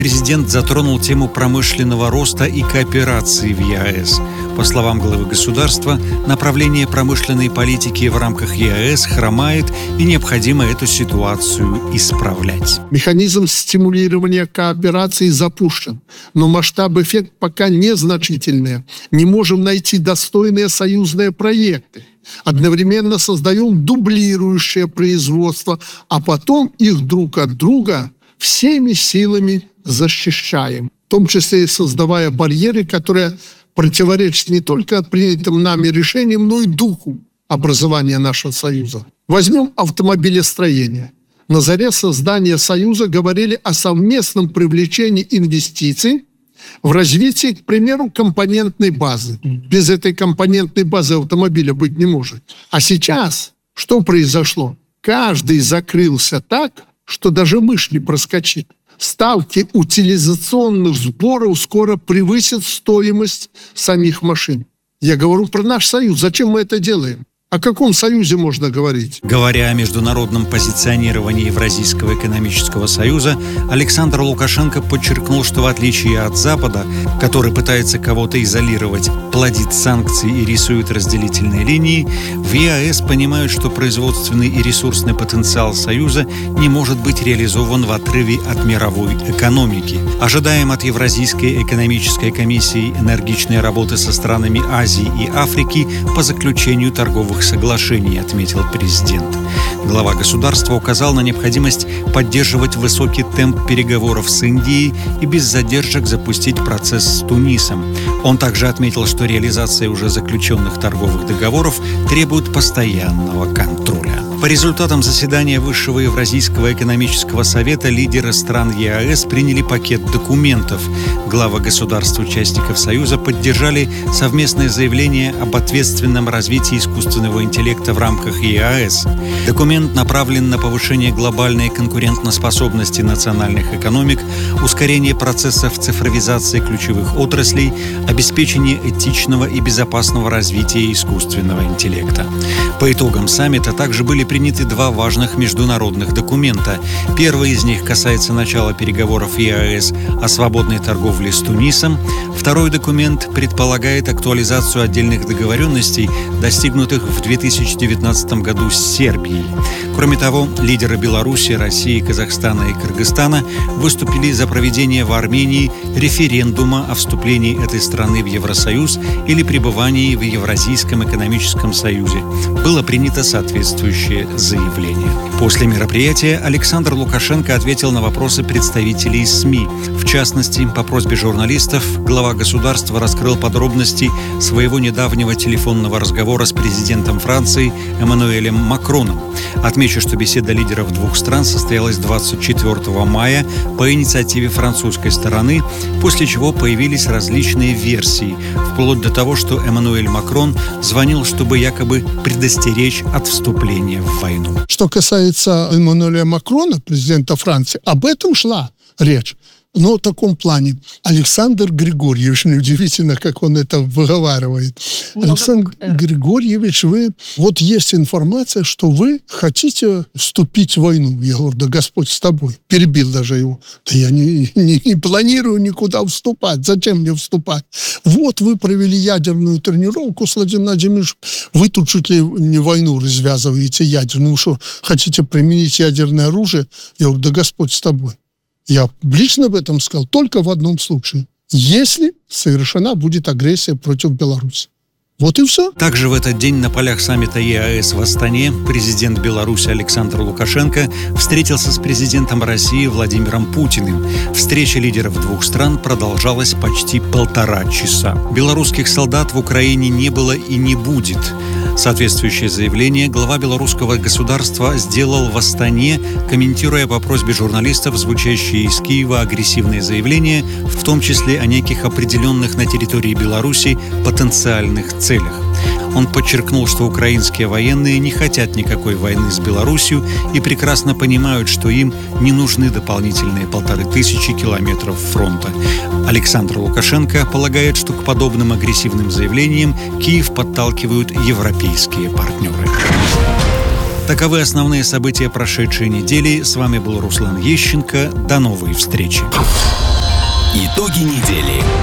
Президент затронул тему промышленного роста и кооперации в ЕАЭС. По словам главы государства, направление промышленной политики в рамках ЕАЭС хромает, и необходимо эту ситуацию исправлять. Механизм стимулирования кооперации запущен, но масштаб-эффект пока незначительный. Не можем найти достойные союзные проекты. Одновременно создаем дублирующее производство, а потом их друг от друга всеми силами защищаем, в том числе и создавая барьеры, которые противоречат не только принятым нами решениям, но и духу образования нашего союза. Возьмем автомобилестроение. На заре создания союза говорили о совместном привлечении инвестиций в развитие, к примеру, компонентной базы. Без этой компонентной базы автомобиля быть не может. А сейчас что произошло? Каждый закрылся так, что даже мышь не проскочит. Ставки утилизационных сборов скоро превысят стоимость самих машин. Я говорю про наш союз. Зачем мы это делаем? О каком союзе можно говорить? Говоря о международном позиционировании Евразийского экономического союза, Александр Лукашенко подчеркнул, что в отличие от Запада, который пытается кого-то изолировать, плодит санкции и рисует разделительные линии, в ЕАЭС понимают, что производственный и ресурсный потенциал союза не может быть реализован в отрыве от мировой экономики. Ожидаем от Евразийской экономической комиссии энергичной работы со странами Азии и Африки по заключению торговых соглашений, отметил президент. Глава государства указал на необходимость поддерживать высокий темп переговоров с Индией и без задержек запустить процесс с Тунисом. Он также отметил, что реализация уже заключенных торговых договоров требует постоянного контроля. По результатам заседания Высшего Евразийского экономического совета лидеры стран ЕАЭС приняли пакет документов. Главы государств-участников Союза поддержали совместное заявление об ответственном развитии искусственного интеллекта в рамках ЕАЭС. Документ направлен на повышение глобальной конкурентоспособности национальных экономик, ускорение процессов цифровизации ключевых отраслей, обеспечение этичного и безопасного развития искусственного интеллекта. По итогам саммита также были приняты два важных международных документа. Первый из них касается начала переговоров ЕАЭС о свободной торговле с Тунисом. Второй документ предполагает актуализацию отдельных договоренностей, достигнутых в 2019 году с Сербией. Кроме того, лидеры Беларуси, России, Казахстана и Кыргызстана выступили за проведение в Армении референдума о вступлении этой страны в Евросоюз или пребывании в Евразийском экономическом союзе. Было принято соответствующее заявление. После мероприятия Александр Лукашенко ответил на вопросы представителей СМИ. В частности, по просьбе журналистов, глава государства раскрыл подробности своего недавнего телефонного разговора с президентом Франции Эммануэлем Макроном. Отмечу, что беседа лидеров двух стран состоялась 24 мая по инициативе французской стороны, после чего появились различные версии, вплоть до того, что Эммануэль Макрон звонил, чтобы якобы предостеречь от вступления в войну. Что касается Эммануэля Макрона, президента Франции, об этом шла речь. Но в таком плане. Александр Григорьевич, неудивительно, как он это выговаривает. Александр Григорьевич, вот есть информация, что вы хотите вступить в войну. Я говорю, да Господь с тобой. Перебил даже его. Да я не планирую никуда вступать. Зачем мне вступать? Вот вы провели ядерную тренировку с Владимиром Владимировичем. Вы тут чуть ли не войну развязываете ядерную. Что, хотите применить ядерное оружие? Я говорю, да Господь с тобой. Я лично об этом сказал только в одном случае. Если совершена будет агрессия против Беларуси. Вот и все. Также в этот день на полях саммита ЕАЭС в Астане президент Беларуси Александр Лукашенко встретился с президентом России Владимиром Путиным. Встреча лидеров двух стран продолжалась почти 1,5 часа. Белорусских солдат в Украине не было и не будет. Соответствующее заявление глава белорусского государства сделал в Астане, комментируя по просьбе журналистов звучащие из Киева агрессивные заявления, в том числе о неких определенных на территории Беларуси потенциальных целях. Он подчеркнул, что украинские военные не хотят никакой войны с Беларусью и прекрасно понимают, что им не нужны дополнительные 1500 километров фронта. Александр Лукашенко полагает, что к подобным агрессивным заявлениям Киев подталкивают европейские партнеры. Таковы основные события прошедшей недели. С вами был Руслан Ещенко. До новой встречи. Итоги недели.